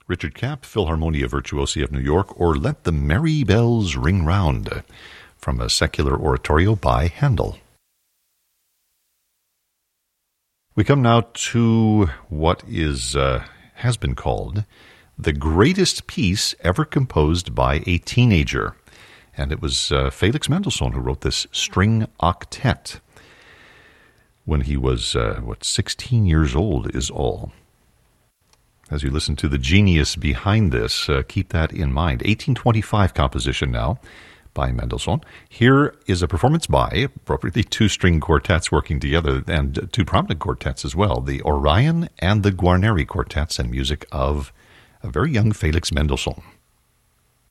Richard Kapp, Philharmonia Virtuosi of New York, or Let the Merry Bells Ring Round, from a secular oratorio by Handel. We come now to what has been called the greatest piece ever composed by a teenager. And it was Felix Mendelssohn who wrote this string octet when he was, 16 years old is all. As you listen to the genius behind this, keep that in mind. 1825 composition now by Mendelssohn. Here is a performance by, appropriately, two string quartets working together, and two prominent quartets as well, the Orion and the Guarneri quartets, and music of a very young Felix Mendelssohn.